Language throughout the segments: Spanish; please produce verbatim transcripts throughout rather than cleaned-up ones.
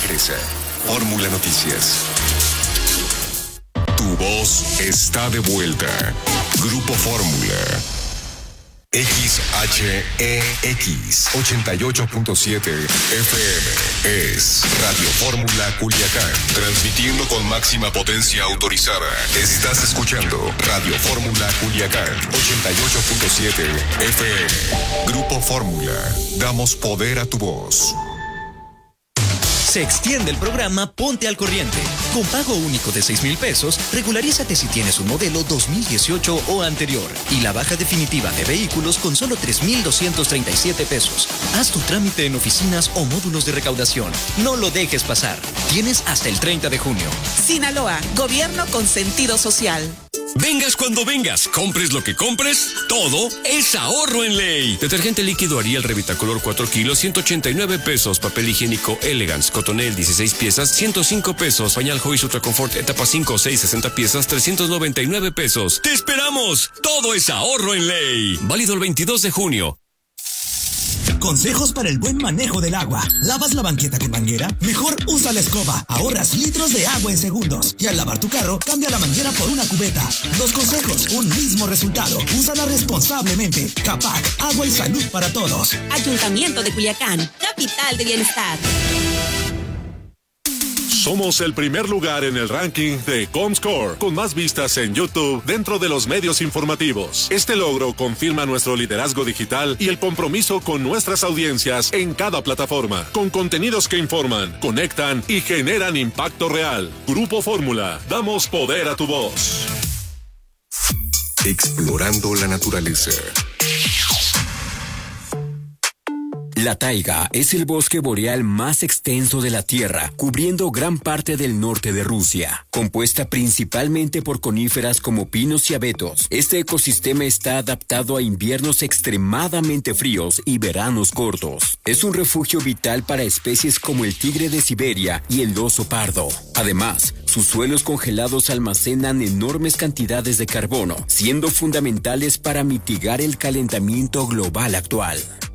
naturaleza. Fórmula Noticias. Tu voz está de vuelta. Grupo Fórmula. X H E X ochenta y ocho punto siete F M es Radio Fórmula Culiacán, transmitiendo con máxima potencia autorizada. Estás escuchando Radio Fórmula Culiacán ochenta y ocho punto siete F M. Grupo Fórmula, damos poder a tu voz. Se extiende el programa Ponte al Corriente. Con pago único de seis mil pesos, regularízate si tienes un modelo dos mil dieciocho o anterior. Y la baja definitiva de vehículos con solo tres mil doscientos treinta y siete pesos. Haz tu trámite en oficinas o módulos de recaudación. No lo dejes pasar. Tienes hasta el treinta de junio. Sinaloa, gobierno con sentido social. Vengas cuando vengas, compres lo que compres, todo es ahorro en ley. Detergente líquido Ariel Revitacolor cuatro kilos, ciento ochenta y nueve pesos. Papel higiénico Elegance Cotonel dieciséis piezas, ciento cinco pesos. Pañal Joyce Ultra Confort etapa cinco, seis, sesenta piezas, trescientos noventa y nueve pesos. ¡Te esperamos! Todo es ahorro en ley. Válido el veintidós de junio. Consejos para el buen manejo del agua. ¿Lavas la banqueta con manguera? Mejor usa la escoba. Ahorras litros de agua en segundos. Y al lavar tu carro, cambia la manguera por una cubeta. Dos consejos, un mismo resultado. Úsala responsablemente. Capac, agua y salud para todos. Ayuntamiento de Culiacán, capital de bienestar. Somos el primer lugar en el ranking de Comscore, con más vistas en YouTube dentro de los medios informativos. Este logro confirma nuestro liderazgo digital y el compromiso con nuestras audiencias en cada plataforma, con contenidos que informan, conectan y generan impacto real. Grupo Fórmula, damos poder a tu voz. Explorando la naturaleza. La taiga es el bosque boreal más extenso de la Tierra, cubriendo gran parte del norte de Rusia. Compuesta principalmente por coníferas como pinos y abetos, este ecosistema está adaptado a inviernos extremadamente fríos y veranos cortos. Es un refugio vital para especies como el tigre de Siberia y el oso pardo. Además, sus suelos congelados almacenan enormes cantidades de carbono, siendo fundamentales para mitigar el calentamiento global actual.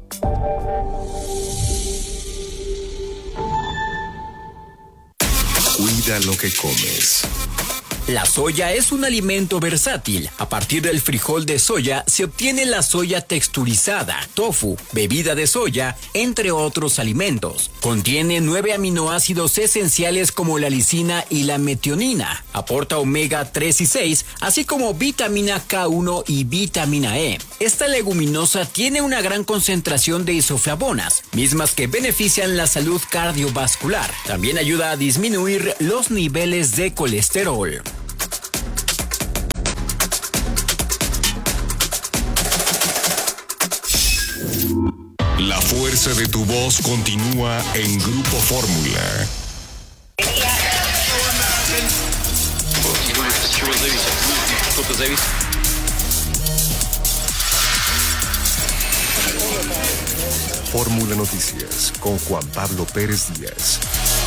Cuida lo que comes. La soya es un alimento versátil. A partir del frijol de soya se obtiene la soya texturizada, tofu, bebida de soya, entre otros alimentos. Contiene nueve aminoácidos esenciales como la lisina y la metionina. Aporta omega tres y seis, así como vitamina K uno y vitamina E. Esta leguminosa tiene una gran concentración de isoflavonas, mismas que benefician la salud cardiovascular. También ayuda a disminuir los niveles de colesterol. La fuerza de tu voz continúa en Grupo Fórmula. Fórmula Noticias con Juan Pablo Pérez Díaz.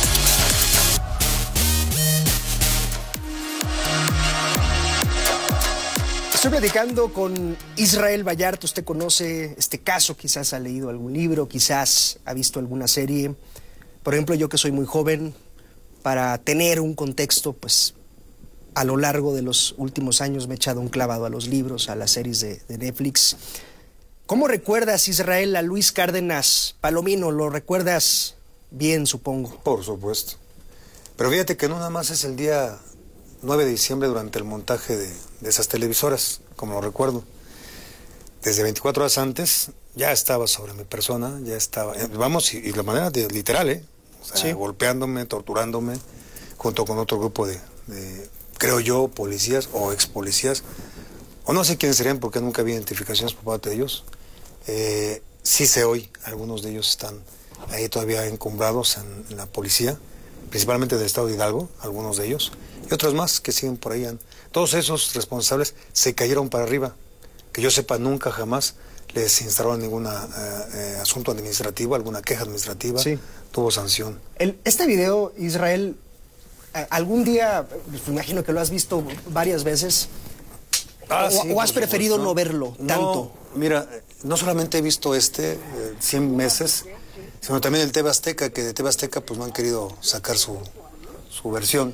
Estoy platicando con Israel Vallarta. Usted conoce este caso, quizás ha leído algún libro, quizás ha visto alguna serie. Por ejemplo, yo que soy muy joven, para tener un contexto, pues a lo largo de los últimos años me he echado un clavado a los libros, a las series de, de Netflix. ¿Cómo recuerdas, Israel, a Luis Cárdenas Palomino? ¿Lo recuerdas bien, supongo? Por supuesto. Pero fíjate que no nada más es el día nueve de diciembre durante el montaje de, de esas televisoras, como lo recuerdo. Desde veinticuatro horas antes ya estaba sobre mi persona, ya estaba, vamos, y, y de manera de, literal, ¿eh? O sea, sí. Golpeándome, torturándome, junto con otro grupo de, de, creo yo, policías o ex policías, o no sé quiénes serían porque nunca había identificaciones por parte de ellos. Eh, sí sé hoy, algunos de ellos están ahí todavía encumbrados en, en la policía, principalmente del estado de Hidalgo, algunos de ellos, y otros más que siguen por ahí. Todos esos responsables se cayeron para arriba. Que yo sepa, nunca jamás les instalaron ningún eh, eh, asunto administrativo, alguna queja administrativa, sí. Tuvo sanción. El, este video, Israel, algún día, pues, imagino que lo has visto varias veces, ah, o, sí, o has preferido no, no verlo tanto. No, mira, no solamente he visto este, eh, cien meses, sino también el T V Azteca, que de T V Azteca pues no han querido sacar su, su versión.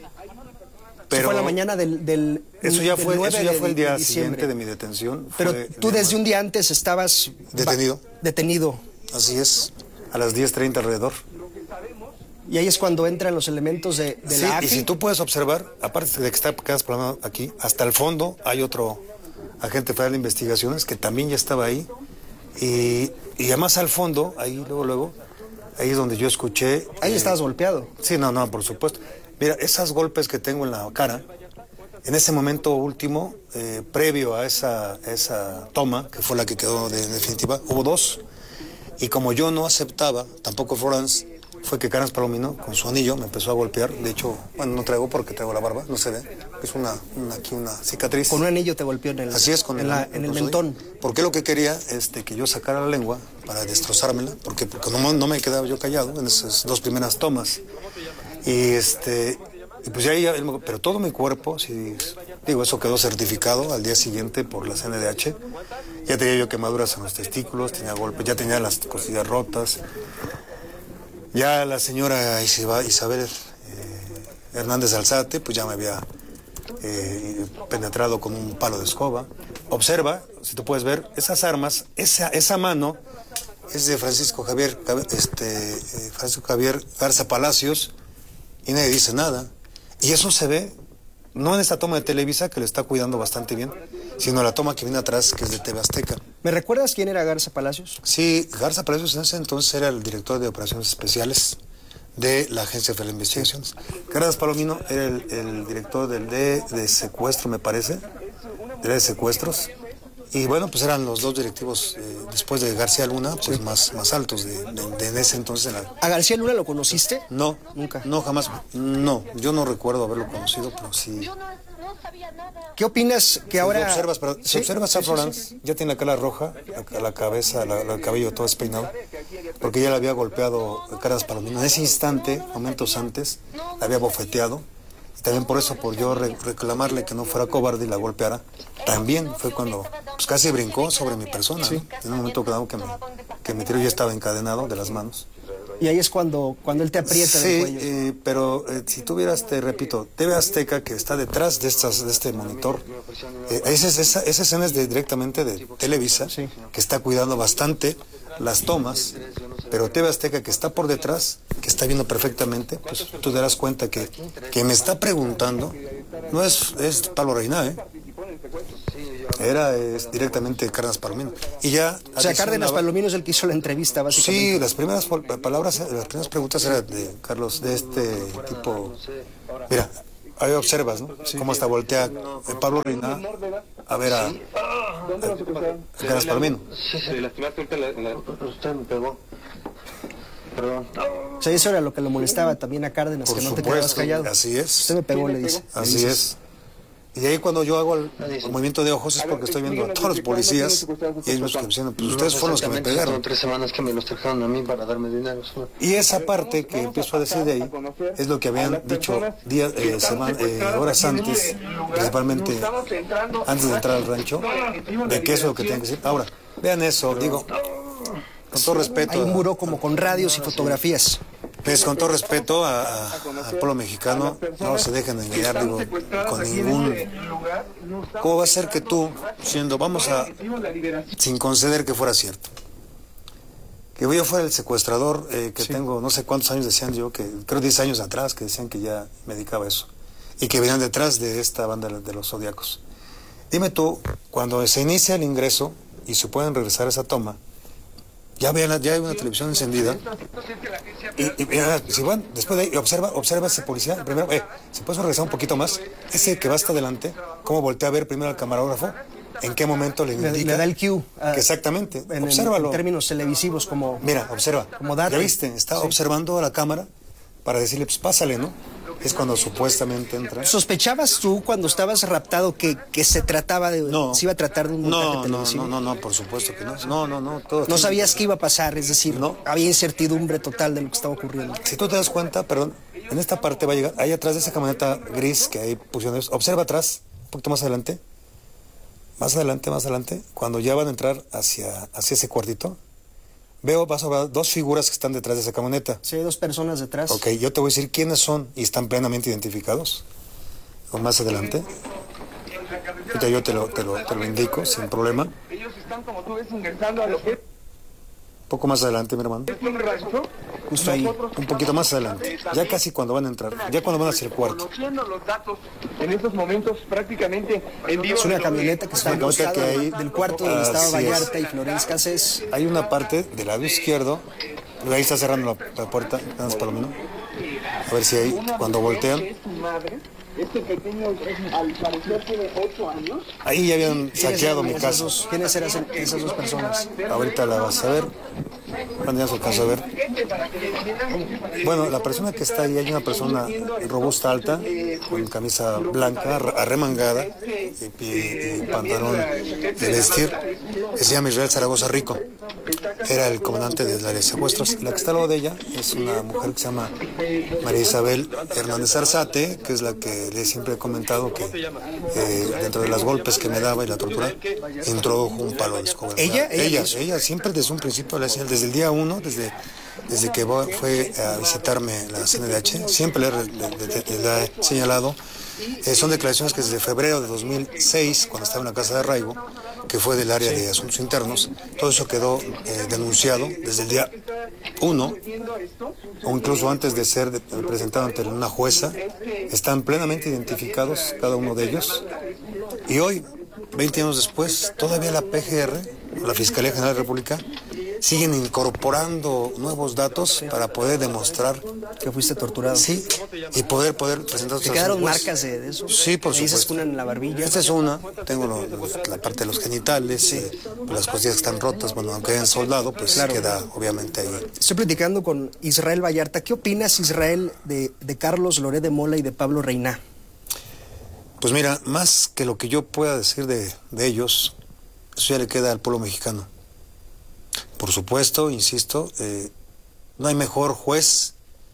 Pero eso fue la mañana del, del Eso ya del fue, nueve eso ya de, fue el día de siguiente de mi detención. Pero fue tú de desde un día antes estabas... Detenido. Detenido. Así es, a las diez treinta alrededor. Y ahí es cuando entran los elementos de, de sí, la A F I. Y si tú puedes observar, aparte de que está quedas programado aquí, hasta el fondo hay otro agente federal de investigaciones que también ya estaba ahí. Y, y además al fondo, ahí luego, luego, ahí es donde yo escuché... Ahí eh, estabas golpeado. Sí, no, no, por supuesto. Mira, esos golpes que tengo en la cara, en ese momento último, eh, previo a esa, esa toma, que fue la que quedó de, en definitiva, hubo dos. Y como yo no aceptaba, tampoco Florence, fue que Carlos Palomino, con su anillo, me empezó a golpear. De hecho, bueno, no traigo porque traigo la barba, no se ve. Es una, una aquí una cicatriz. Con un anillo te golpeó en el, Así es, con en, el, la, en el mentón. Porque lo que quería este, que yo sacara la lengua para destrozármela, porque, porque no, no me quedaba yo callado en esas dos primeras tomas. Y este y pues ya ahí, pero todo mi cuerpo, sí, digo, eso quedó certificado al día siguiente por la C N D H. Ya tenía yo quemaduras en los testículos, tenía golpes, ya tenía las costillas rotas. Ya la señora Isabel eh, Hernández Alzate, pues ya me había eh, penetrado con un palo de escoba. Observa, si tú puedes ver, esas armas, esa, esa mano es de Francisco Javier, este, eh, Francisco Javier Garza Palacios, y nadie dice nada. Y eso se ve, no en esta toma de Televisa, que lo está cuidando bastante bien, sino la toma que viene atrás, que es de T V Azteca. ¿Me recuerdas quién era Garza Palacios? Sí, Garza Palacios en ese entonces era el director de operaciones especiales de la Agencia Federal de Investigaciones. Garza Palomino era el, el director del de, de secuestro, me parece, de, de secuestros. Y bueno, pues eran los dos directivos, eh, después de García Luna, pues sí. más, más altos de, de, de en ese entonces. La... ¿A García Luna lo conociste? No, nunca. No, jamás. No, yo no recuerdo haberlo conocido, pero sí. ¿Qué opinas que ahora... Si observas, pero, ¿Sí? si observas a sí, Florence, sí, sí. ya tiene la cara roja, la, la cabeza, la, la, el cabello todo despeinado, porque ya le había golpeado Caras Palomino. En ese instante, momentos antes, la había bofeteado. Y también por eso, por yo re reclamarle que no fuera cobarde y la golpeara, también fue cuando pues, casi brincó sobre mi persona. Sí. ¿no? En un momento dado que me, que mi tiro ya estaba encadenado de las manos. Y ahí es cuando, cuando él te aprieta sí, del cuello. Eh, pero eh, si tuvieras, te repito, T V Azteca, que está detrás de, estas, de este monitor, eh, esa, esa, esa escena es de, directamente de Televisa, sí. que está cuidando bastante las tomas, pero T V Azteca, que está por detrás, que está viendo perfectamente, pues tú te darás cuenta que, que me está preguntando, no es, es Pablo Reina, ¿eh? Era es, directamente Cárdenas Palomino. Y ya o sea, Cárdenas Palomino es el que hizo la entrevista, básicamente. Sí, las primeras palabras, las primeras preguntas eran de Carlos, de este tipo. Mira, ahí observas, ¿no? Sí. Cómo hasta voltea eh, Pablo Reina a ver a, a, a Cárdenas Palomino. Sí, sí, lastimaste ahorita la, la, usted me pegó. Perdón. O sea, eso era lo que lo molestaba también a Cárdenas, Por que no supuesto, te quedabas callado. Así es. Usted me pegó, le dice. Así es. Y ahí cuando yo hago el, el movimiento de ojos es porque estoy viendo a todos los policías y ellos me dicen, pues ustedes fueron los que me pegaron. Son tres semanas que me los trajeron a mí para darme dinero. Y esa parte que empiezo a decir de ahí es lo que habían dicho días, eh, semana, eh, horas antes, principalmente antes de entrar al rancho, de que eso es lo que tienen que decir. Ahora, vean eso, digo, con todo respeto. Hay un muro como con radios y fotografías. Pues con todo respeto a, a, al pueblo mexicano, no se dejen engañar, digo, con ningún... ¿Cómo va a ser que tú, siendo, vamos a, sin conceder que fuera cierto, que yo fuera el secuestrador, eh, que sí. tengo no sé cuántos años decían yo, que creo diez años atrás, que decían que ya me dedicaba a eso, y que venían detrás de esta banda de los Zodiacos? Dime tú, cuando se inicia el ingreso y se pueden regresar a esa toma, ya vean, ya hay una televisión encendida y, y, y si van, después de ahí, observa, observa ese policía, primero, eh, si puedes regresar un poquito más, ese que va hasta adelante, cómo voltea a ver primero al camarógrafo, en qué momento le indica. Le, le da el cue. Uh, exactamente, en, obsérvalo. En términos televisivos como... Mira, observa, como dato. Ya viste, está sí. observando a la cámara para decirle, pues pásale, ¿no? Es cuando supuestamente entra. ¿Sospechabas tú cuando estabas raptado que, que se trataba de... No. se iba a tratar de un montaje no, televisivo? No, no, no, no, por supuesto que no. No, no, no. Todo no sabías qué iba a pasar, es decir, no había incertidumbre total de lo que estaba ocurriendo. Si tú te das cuenta, perdón, en esta parte va a llegar, ahí atrás de esa camioneta gris que hay pusieron, observa atrás, un poquito más adelante, más adelante, más adelante, cuando ya van a entrar hacia, hacia ese cuartito, Veo, vas a ver dos figuras que están detrás de esa camioneta. Sí, hay dos personas detrás. Ok, yo te voy a decir quiénes son y están plenamente identificados. O más adelante. Ahorita yo te lo, te, lo, te lo indico sin problema. Ellos están, como tú ves, ingresando a lo que... Un poco más adelante, mi hermano. es un rancho. Justo ahí, un poquito más adelante. Ya casi cuando van a entrar, ya cuando van hacia el cuarto. Conociendo los datos en estos momentos prácticamente en vivo. Es una camioneta que está Una camioneta que hay- del cuarto donde estaba Así Vallarta es. y Florencia Cassés. Hay una parte del lado izquierdo, ahí está cerrando la, la puerta, nada más Palomino. A ver si ahí, cuando voltean, Su madre, este pequeño, al parecer tiene ocho años. ahí ya habían saqueado mi ¿Quiénes casa. eran esas- ¿Quiénes eran esas dos personas? Ahorita la vas a ver. Cuando ya se alcanza a ver. Bueno, la persona que está ahí, hay una persona robusta, alta, con camisa blanca, arremangada y, y- y pantalón de vestir. Se llama Israel Zaragoza Rico. Era el comandante del área de secuestros. La que está al lado de ella es una mujer que se llama María Isabel Hernández Arzate, que es la que le siempre he comentado que eh, dentro de los golpes que me daba y la tortura, introdujo un palo de escoba. ¿Ella? Ella, ¿Ella? ella siempre desde un principio, le hacía- desde el día uno, desde, desde que va- fue a visitarme la C N D H, siempre le, le- le- le he señalado. Eh, son declaraciones que desde febrero de dos mil seis, cuando estaba en la casa de arraigo, que fue del área de asuntos internos, todo eso quedó eh, denunciado desde el día uno, o incluso antes de ser de- presentado ante una jueza. Están plenamente identificados cada uno de ellos. Y hoy, veinte años después, todavía la P G R, la Fiscalía General de la República, siguen incorporando nuevos datos para poder demostrar que fuiste torturado. Sí, y poder poder presentar. ¿Te quedaron marcas de, de eso? Sí, por ¿Me dices supuesto. una en la barbilla? Esta es una, tengo lo- lo- la parte de los genitales, sí, las costillas que están rotas, bueno, aunque hayan soldado, pues Claro. queda obviamente ahí. Estoy platicando con Israel Vallarta. ¿Qué opinas, Israel, de, de Carlos Loret de Mola y de Pablo Reina? Pues mira, más que lo que yo pueda decir de, de ellos, eso ya le queda al pueblo mexicano. Por supuesto, insisto, eh, no hay mejor juez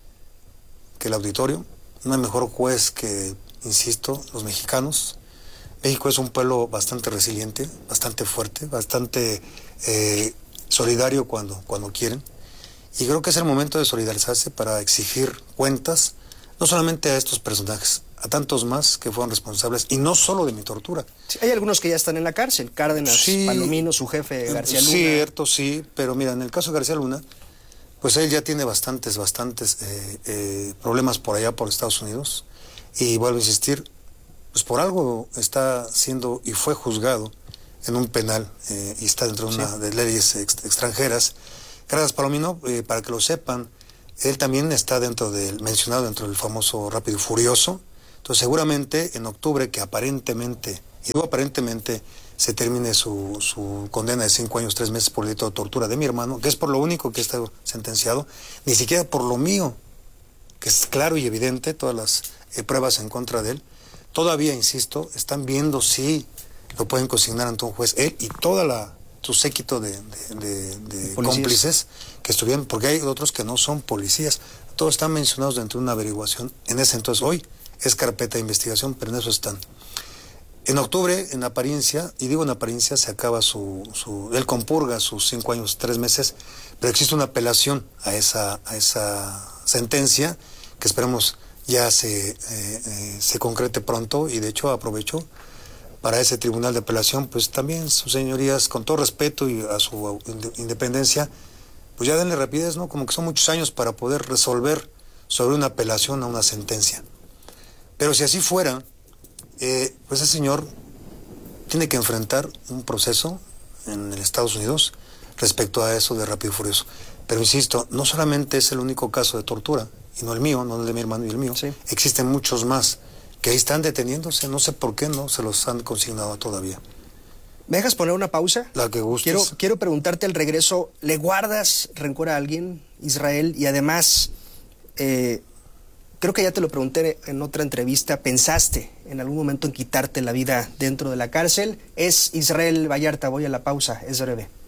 que el auditorio, no hay mejor juez que, insisto, los mexicanos. México es un pueblo bastante resiliente, bastante fuerte, bastante eh, solidario cuando, cuando quieren. Y creo que es el momento de solidarizarse para exigir cuentas, no solamente a estos personajes, a tantos más que fueron responsables, y no solo de mi tortura. Sí, hay algunos que ya están en la cárcel. Cárdenas, Sí. Palomino, su jefe, García Luna. Cierto, sí, pero mira, en el caso de García Luna, pues él ya tiene bastantes, bastantes eh, eh, problemas por allá, por Estados Unidos, y vuelvo a insistir, pues por algo está siendo y fue juzgado en un penal, eh, y está dentro de una Sí. de leyes ex- extranjeras. Carlos Palomino, eh, para que lo sepan, él también está dentro del, mencionado dentro del famoso Rápido y Furioso. Entonces seguramente en octubre, que aparentemente, y digo aparentemente, se termine su, su condena de cinco años, tres meses por delito de tortura de mi hermano, que es por lo único que está sentenciado, ni siquiera por lo mío, que es claro y evidente, todas las eh, pruebas en contra de él. Todavía, insisto, están viendo si lo pueden consignar ante un juez, él y toda la su séquito de, de, de, de cómplices que estuvieron, porque hay otros que no son policías, todos están mencionados dentro de una averiguación. En ese entonces, hoy es carpeta de investigación, pero en eso están. En octubre, en apariencia, y digo en apariencia, se acaba su, su él compurga sus cinco años, tres meses, pero existe una apelación a esa, a esa sentencia, que esperemos ya se, eh, eh, se concrete pronto, y de hecho aprovecho para ese tribunal de apelación, pues también sus señorías, con todo respeto y a su independencia, pues ya denle rapidez, ¿no? Como que son muchos años para poder resolver sobre una apelación a una sentencia. Pero si así fuera, eh, pues ese señor tiene que enfrentar un proceso en el Estados Unidos respecto a eso de Rápido y Furioso. Pero insisto, no solamente es el único caso de tortura, y no el mío, no el de mi hermano y el mío, sí. Existen muchos más que ahí están deteniéndose, no sé por qué no se los han consignado todavía. ¿Me dejas poner una pausa? La que gustes. Quiero, quiero preguntarte al regreso, ¿le guardas rencor a alguien, Israel? Y además, eh, creo que ya te lo pregunté en otra entrevista, ¿pensaste en algún momento en quitarte la vida dentro de la cárcel? Es Israel Vallarta, voy a la pausa, es breve.